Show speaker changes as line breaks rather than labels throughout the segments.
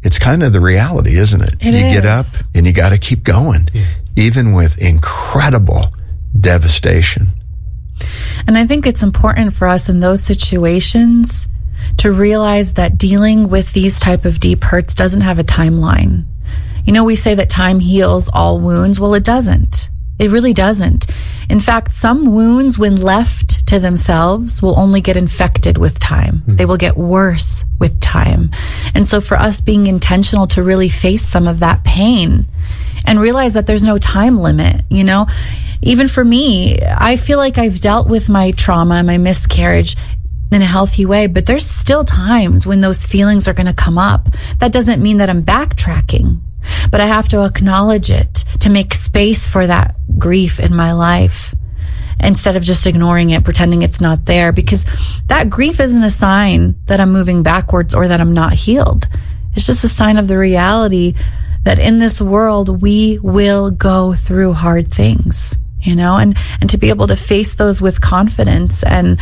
it's kind of the reality, isn't it?
You
get up and you got to keep going, even with incredible devastation.
And I think it's important for us in those situations to realize that dealing with these type of deep hurts doesn't have a timeline. We say that time heals all wounds. Well, it doesn't. It really doesn't. In fact, some wounds, when left to themselves, will only get infected with time. They will get worse with time. And so for us being intentional to really face some of that pain and realize that there's no time limit, even for me, I feel like I've dealt with my trauma and my miscarriage in a healthy way, but there's still times when those feelings are going to come up. That doesn't mean that I'm backtracking, but I have to acknowledge it to make space for that grief in my life instead of just ignoring it, pretending it's not there, because that grief isn't a sign that I'm moving backwards or that I'm not healed. It's just a sign of the reality that in this world, we will go through hard things, and to be able to face those with confidence and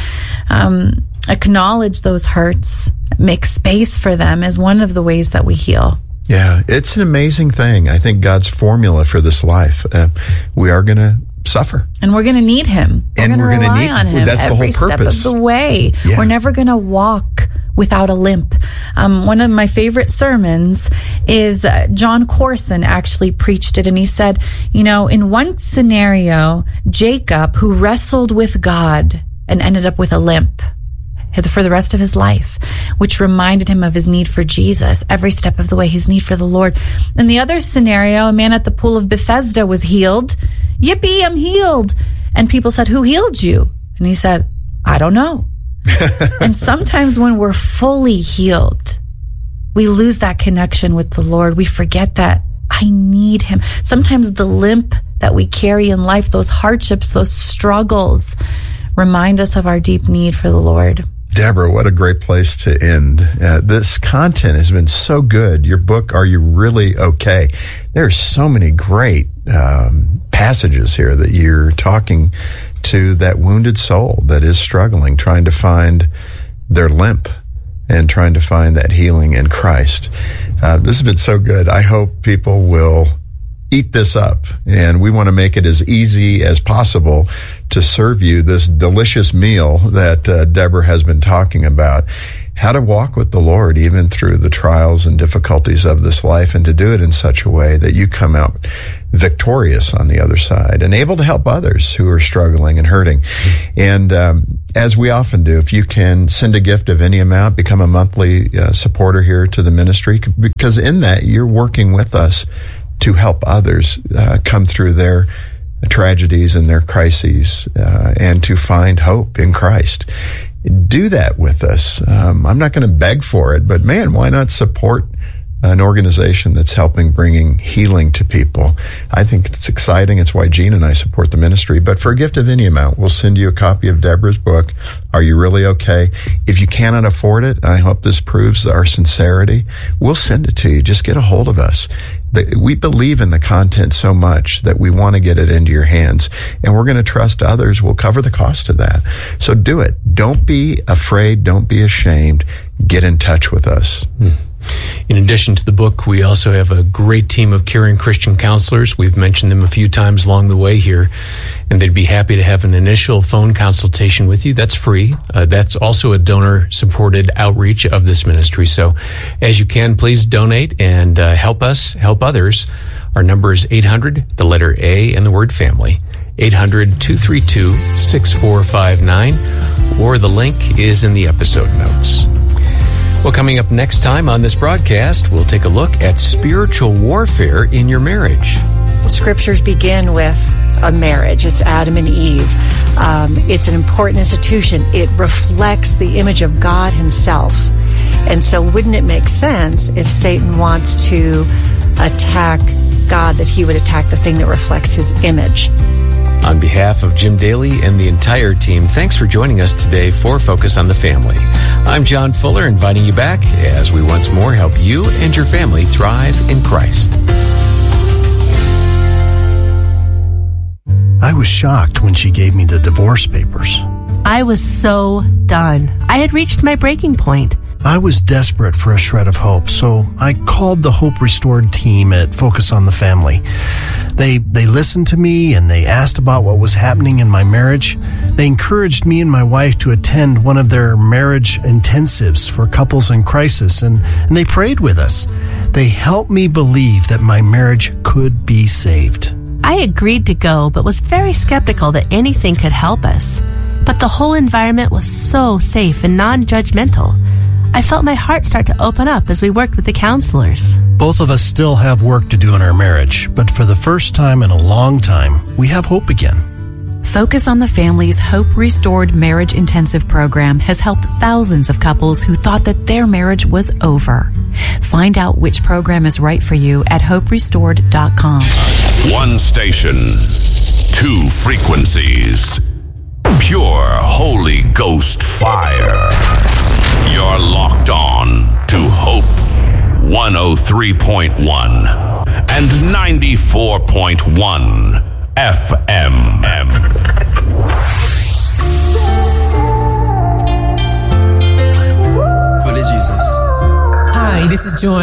acknowledge those hurts, make space for them is one of the ways that we heal.
Yeah, it's an amazing thing. I think God's formula for this life, we are going to suffer.
And we're going to need him. We're going to rely on him every step of the way. Yeah. We're never going to walk without a limp. One of my favorite sermons is John Corson actually preached it. And he said, in one scenario, Jacob, who wrestled with God and ended up with a limp for the rest of his life, which reminded him of his need for Jesus every step of the way, his need for the Lord. In the other scenario, a man at the pool of Bethesda was healed. Yippee, I'm healed. And people said, who healed you? And he said, I don't know. And sometimes when we're fully healed, we lose that connection with the Lord. We forget that I need him. Sometimes the limp that we carry in life, those hardships, those struggles, remind us of our deep need for the Lord.
Deborah, what a great place to end. This content has been so good. Your book, Are You Really Okay? There are so many great passages here that you're talking to that wounded soul that is struggling, trying to find their limp and trying to find that healing in Christ. This has been so good. I hope people will eat this up, and we want to make it as easy as possible to serve you this delicious meal that Deborah has been talking about, how to walk with the Lord even through the trials and difficulties of this life, and to do it in such a way that you come out victorious on the other side and able to help others who are struggling and hurting. And as we often do, if you can send a gift of any amount, become a monthly supporter here to the ministry, because in that you're working with us to help others come through their tragedies and their crises and to find hope in Christ. Do that with us. I'm not going to beg for it, but man, why not support an organization that's helping bringing healing to people? I think it's exciting. It's why Gene and I support the ministry. But for a gift of any amount, we'll send you a copy of Deborah's book, Are You Really Okay? If you cannot afford it, I hope this proves our sincerity, we'll send it to you. Just get a hold of us. We believe in the content so much that we want to get it into your hands, and we're going to trust others will cover the cost of that. So do it. Don't be afraid. Don't be ashamed. Get in touch with us.
In addition to the book, we also have a great team of caring Christian counselors. We've mentioned them a few times along the way here, and they'd be happy to have an initial phone consultation with you. That's free. That's also a donor-supported outreach of this ministry. So as you can, please donate and help us, help others. Our number is 800, the letter A, and the word family. 800-232-6459, or the link is in the episode notes. Well, coming up next time on this broadcast, we'll take a look at spiritual warfare in your marriage.
Scriptures begin with a marriage. It's Adam and Eve. It's an important institution. It reflects the image of God himself. And so wouldn't it make sense if Satan wants to attack God, that he would attack the thing that reflects his image?
On behalf of Jim Daly and the entire team, thanks for joining us today for Focus on the Family. I'm John Fuller, inviting you back as we once more help you and your family thrive in Christ.
I was shocked when she gave me the divorce papers.
I was so done. I had reached my breaking point.
I was desperate for a shred of hope, so I called the Hope Restored team at Focus on the Family. They listened to me and they asked about what was happening in my marriage. They encouraged me and my wife to attend one of their marriage intensives for couples in crisis, and they prayed with us. They helped me believe that my marriage could be saved.
I agreed to go, but was very skeptical that anything could help us. But the whole environment was so safe and non-judgmental. I felt my heart start to open up as we worked with the counselors.
Both of us still have work to do in our marriage, but for the first time in a long time, we have hope again.
Focus on the Family's Hope Restored Marriage Intensive program has helped thousands of couples who thought that their marriage was over. Find out which program is right for you at hoperestored.com.
One station, two frequencies. Pure Holy Ghost fire. You're locked on to Hope 103.1 and 94.1 FM.
Hi, this is Joy